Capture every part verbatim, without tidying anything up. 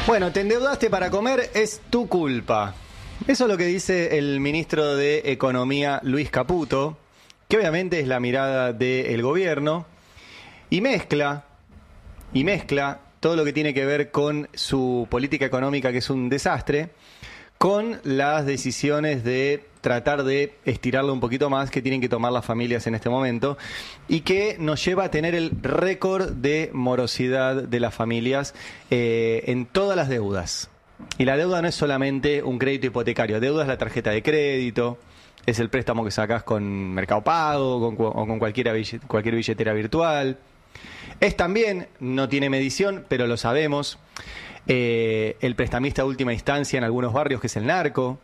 Bueno, te endeudaste para comer, es tu culpa. Eso es lo que dice el ministro de Economía, Luis Caputo, que obviamente es la mirada del gobierno, y mezcla, y mezcla todo lo que tiene que ver con su política económica, que es un desastre, con las decisiones de tratar de estirarlo un poquito más que tienen que tomar las familias en este momento y que nos lleva a tener el récord de morosidad de las familias eh, en todas las deudas. Y la deuda no es solamente un crédito hipotecario, deuda es la tarjeta de crédito, es el préstamo que sacás con Mercado Pago con, o con cualquier, cualquier billetera virtual. Es también, no tiene medición, pero lo sabemos, eh, el prestamista de última instancia en algunos barrios, que es el narco.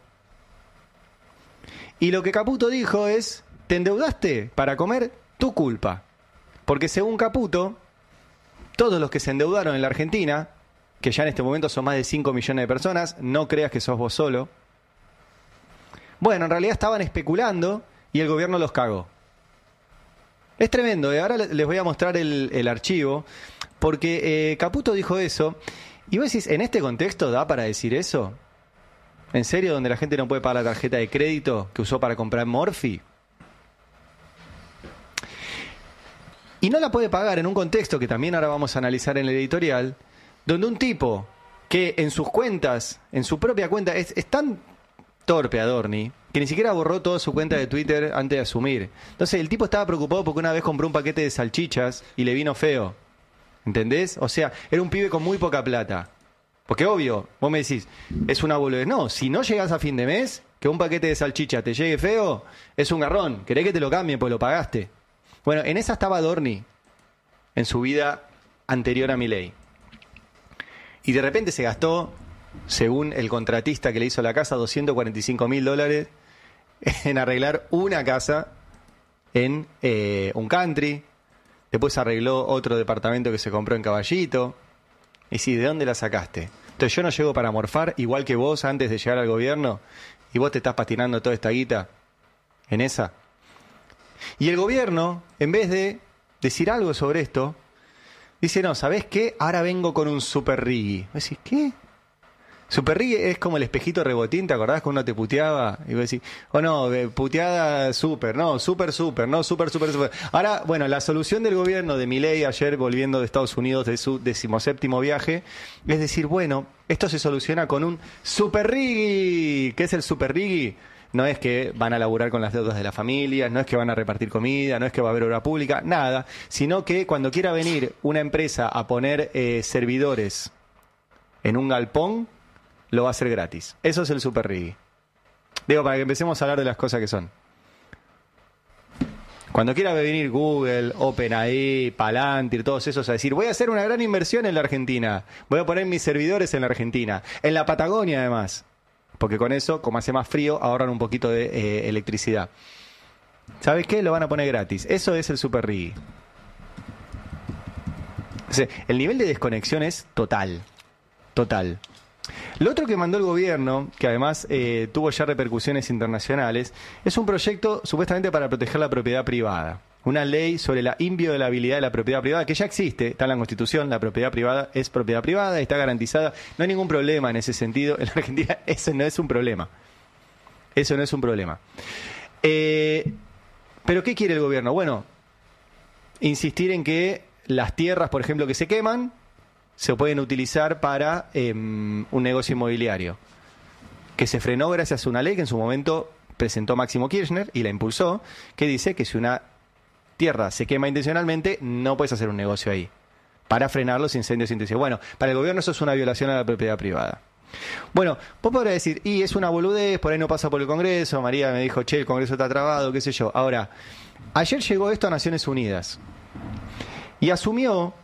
Y lo que Caputo dijo es, te endeudaste para comer, tu culpa. Porque según Caputo, todos los que se endeudaron en la Argentina, que ya en este momento son más de cinco millones de personas, no creas que sos vos solo, bueno, en realidad estaban especulando y el gobierno los cagó. Es tremendo, ¿eh? Ahora les voy a mostrar el, el archivo, porque eh, Caputo dijo eso, y vos decís, ¿en este contexto da para decir eso? ¿En serio? ¿Donde la gente no puede pagar la tarjeta de crédito que usó para comprar Morphy? Y no la puede pagar en un contexto que también ahora vamos a analizar en el editorial, donde un tipo que en sus cuentas, en su propia cuenta, es, es tan torpe Adorni, que ni siquiera borró toda su cuenta de Twitter antes de asumir. Entonces el tipo estaba preocupado porque una vez compró un paquete de salchichas y le vino feo. ¿Entendés? O sea, era un pibe con muy poca plata. Porque obvio, vos me decís, es una boludez. No, si no llegás a fin de mes, que un paquete de salchicha te llegue feo, es un garrón. Querés que te lo cambien, pues lo pagaste. Bueno, en esa estaba Adorni, en su vida anterior a Milei. Y de repente se gastó, según el contratista que le hizo la casa, doscientos cuarenta y cinco mil dólares en arreglar una casa en eh, un country. Después arregló otro departamento que se compró en Caballito. Y sí, ¿de dónde la sacaste? Entonces yo no llego para morfar, igual que vos antes de llegar al gobierno, y vos te estás patinando toda esta guita en esa. Y el gobierno, en vez de decir algo sobre esto, dice, no, ¿sabés qué? Ahora vengo con un super riggy. Vos decís, ¿qué? Super riggy es como el espejito rebotín, ¿te acordás cuando uno te puteaba? Y vos decís, oh no, puteada super, no, super, super, no, super, super, super. Ahora, bueno, la solución del gobierno de Milei ayer volviendo de Estados Unidos de su decimoséptimo viaje, es decir, bueno, esto se soluciona con un super riggy. ¿Qué es el super riggy? No es que van a laburar con las deudas de las familias, no es que van a repartir comida, no es que va a haber obra pública, nada, sino que cuando quiera venir una empresa a poner eh, servidores en un galpón, lo va a hacer gratis. Eso es el super riggy. Digo, para que empecemos a hablar de las cosas que son. Cuando quiera venir Google, OpenAI, Palantir, todos esos a decir, voy a hacer una gran inversión en la Argentina, voy a poner mis servidores en la Argentina, en la Patagonia además, porque con eso, como hace más frío, ahorran un poquito de eh, electricidad. ¿Sabes qué? Lo van a poner gratis. Eso es el super riggy. O sea, el nivel de desconexión es total. Total. Lo otro que mandó el gobierno, que además eh, tuvo ya repercusiones internacionales, es un proyecto supuestamente para proteger la propiedad privada. Una ley sobre la inviolabilidad de la propiedad privada, que ya existe, está en la Constitución, la propiedad privada es propiedad privada, está garantizada, no hay ningún problema en ese sentido. En la Argentina eso no es un problema. Eso no es un problema. Eh, ¿Pero qué quiere el gobierno? Bueno, insistir en que las tierras, por ejemplo, que se queman, se pueden utilizar para eh, un negocio inmobiliario, que se frenó gracias a una ley que en su momento presentó Máximo Kirchner y la impulsó, que dice que si una tierra se quema intencionalmente, no puedes hacer un negocio ahí, para frenar los incendios intencionales. Bueno, para el gobierno eso es una violación a la propiedad privada. Bueno, vos podrás decir, y es una boludez, por ahí no pasa por el Congreso, María me dijo, che, el Congreso está trabado, qué sé yo. Ahora, ayer llegó esto a Naciones Unidas, y asumió